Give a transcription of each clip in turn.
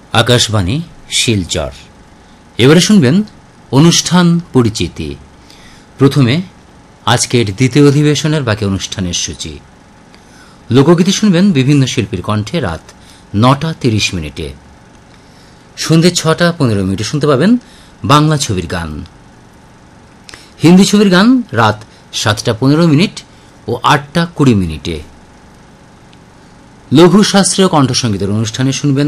আকাশবাণী শিলচর। এবারে শুনবেন অনুষ্ঠান পরিচিতি। প্রথমে আজকের দ্বিতীয় অধিবেশনের বাকি অনুষ্ঠানের সূচি। লোকগীতি শুনবেন বিভিন্ন শিল্পীর কণ্ঠে রাত ৯:৩০। সন্ধ্যে ৬:১৫ শুনতে পাবেন বাংলা ছবির গান। হিন্দি ছবির গান রাত ৭:১৫ ও ৮:২০। লঘু শাস্ত্রীয় কণ্ঠসঙ্গীতের অনুষ্ঠানে শুনবেন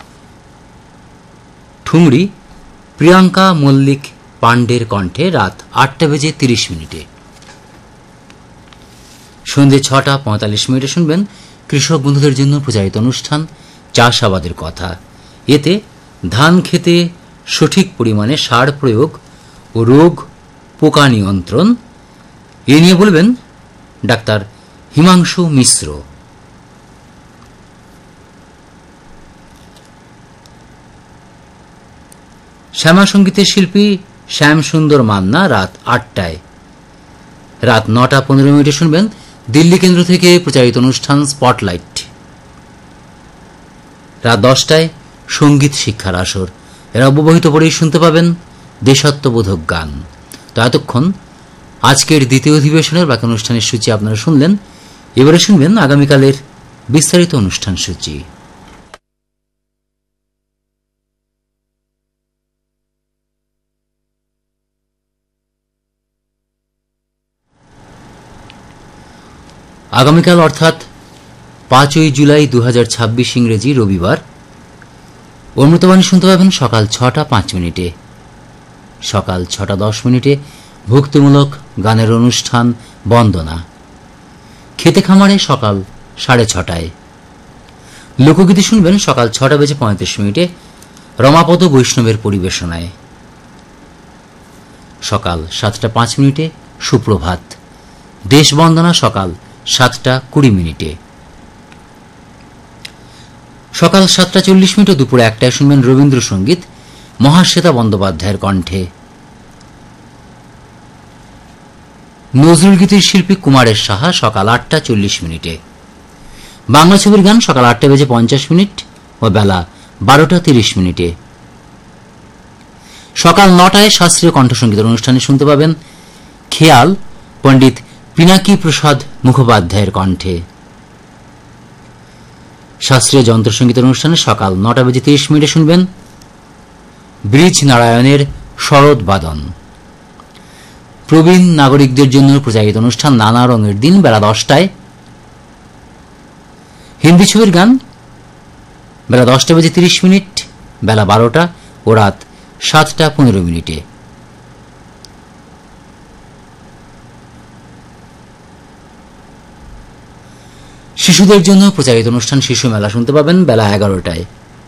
ঠুমরি প্রিয়াঙ্কা মল্লিক পাণ্ডের কণ্ঠে রাত ৮:৩০। সন্ধ্যে ৬:৪৫ শুনবেন কৃষক বন্ধুদের জন্য প্রচারিত অনুষ্ঠান চাষাবাদের কথা। এতে ধান খেতে সঠিক পরিমাণে সার প্রয়োগ ও রোগ পোকা নিয়ন্ত্রণ এ নিয়ে বলবেন ডাক্তার হিমাংশু মিশ্র। শ্যামা সঙ্গীতের শিল্পী শ্যাম সুন্দর মান্না রাত ৮টায়। রাত ৯:১৫ শুনবেন দিল্লি কেন্দ্র থেকে প্রচারিত অনুষ্ঠান স্পটলাইট। রাত ১০টায় সঙ্গীত শিক্ষার আসর। এর অব্যবহিত পরেই শুনতে পাবেন দেশাত্মবোধক গান। তো এতক্ষণ আজকের দ্বিতীয় অধিবেশনের বাকি অনুষ্ঠানের সূচি আপনারা শুনলেন। এবারে শুনবেন আগামীকালের বিস্তারিত অনুষ্ঠান সূচি। আগামীকাল অর্থাৎ ৫ই জুলাই ২০২৬ ইংরেজি রবিবার অমৃতবাণী শুনতে পাবেন সকাল ৬:০৫। সকাল ৬:১০ ভক্তিমূলক গানের অনুষ্ঠান বন্দনা। খেতে খামারে সকাল ৬:৩০। লোকগীতি শুনবেন সকাল ৬:৩৫ রমাপদ বৈষ্ণবের পরিবেশনায়। সকাল ৭:০৫ সুপ্রভাত। দেশ বন্দনা সকাল ৭:২০। সকাল ৭:৪০ ও দুপুর ১টায় শুনবেন রবীন্দ্রসঙ্গীত মহাশ্বেতা বন্দ্যোপাধ্যায়ের কণ্ঠে। নজরুল গীতির শিল্পী কুমারের সাহা সকাল ৮:৪০। বাংলা ছবির গান সকাল ৮:৫০ ও বেলা ১২:৩০। সকাল ৯টায় শাস্ত্রীয় কণ্ঠসঙ্গীতের অনুষ্ঠানে শুনতে পাবেন খেয়াল পণ্ডিত পিনাকি প্রসাদ মুখোপাধ্যায়ের কণ্ঠে। শাস্ত্রীয় যন্ত্রসঙ্গীতের অনুষ্ঠানে সকাল ৯:৩০ শুনবেন ব্রিজ নারায়ণের শরৎ বাদন। প্রবীণ নাগরিকদের জন্য প্রচারিত অনুষ্ঠান নানা রঙের দিন বেলা ১০টায়। হিন্দি ছবির গান বেলা ১০:৩০, বেলা ১২টা ও রাত ৭:১৫। শিশুদের জন্য প্রচারিত অনুষ্ঠান শিশু মেলা শুনতে পাবেন বেলা ১১টায়।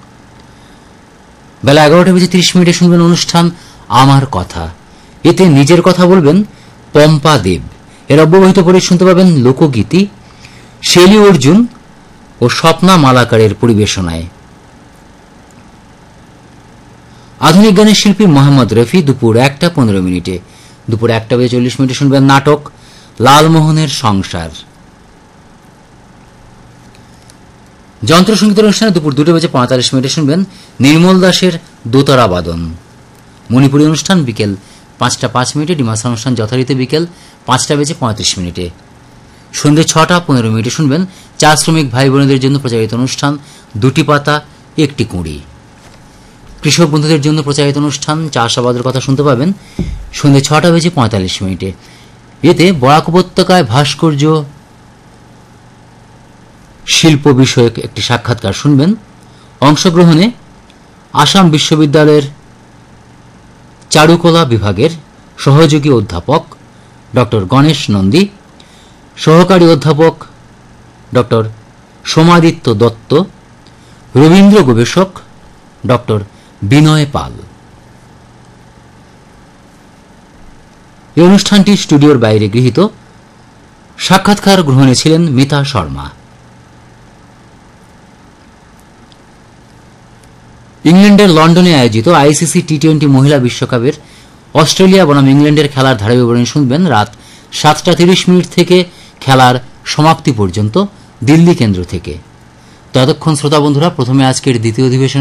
বেলা ১১:৩০ শুনবেন অনুষ্ঠান আমার কথা। এতে নিজের কথা বলবেন পম্পা দেব। এর অব্যবহিত পরে শুনতে পাবেন লোকগীতি শেলি অর্জুন ও স্বপ্না মালাকারের পরিবেশনায়। আধুনিক গানের শিল্পী মোহাম্মদ রফি দুপুর ১:১৫। দুপুর ১:৪০ শুনবেন নাটক লালমোহনের সংসার। যন্ত্রসঙ্গীতের অনুষ্ঠানে দুপুর ২:৪৫ শুনবেন নির্মল দাসের দোতারা বাদন। মণিপুরী অনুষ্ঠান বিকেল ৫:০৫। ডিমাসা অনুষ্ঠান যথারীতি বিকেল ৫:৩৫। সন্ধ্যে ৬:১৫ শুনবেন চা শ্রমিক ভাই বোনেদের জন্য প্রচারিত অনুষ্ঠান দুটি পাতা একটি কুঁড়ি। কৃষক বন্ধুদের জন্য প্রচারিত অনুষ্ঠান চাষাবাদের কথা শুনতে পাবেন সন্ধ্যে ৬:৪৫। এতে বরাক উপত্যকায় ভাস্কর্য শিল্প বিষয়ক একটি সাক্ষাৎকার শুনবেন। অংশগ্রহণে আসাম বিশ্ববিদ্যালয়ের চারুকলা বিভাগের সহযোগী অধ্যাপক ড গণেশ নন্দী, সহকারী অধ্যাপক ড সোমাদিত্য দত্ত, রবীন্দ্র গবেষক ড বিনয় পাল। এই অনুষ্ঠানটি স্টুডিওর বাইরে গৃহীত। সাক্ষাৎকার গ্রহণে ছিলেন মিতা শর্মা। ইংল্যান্ডের লন্ডনে আয়োজিত আইসিসি টি-20 মহিলা বিশ্বকাপের অস্ট্রেলিয়া বনাম ইংল্যান্ডের খেলার ধারাবিবরণী শুনবেন রাত ৭:৩০ থেকে খেলার সমাপ্তি পর্যন্ত দিল্লি কেন্দ্র থেকে। ততক্ষণ শ্রোতা বন্ধুরা প্রথমে আজকের দ্বিতীয় অধিবেশন